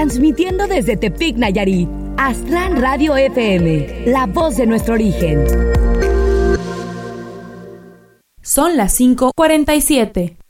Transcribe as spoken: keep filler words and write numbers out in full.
Transmitiendo desde Tepic, Nayarit, Aztlán Radio F M, la voz de nuestro origen. Son las cinco cuarenta y siete.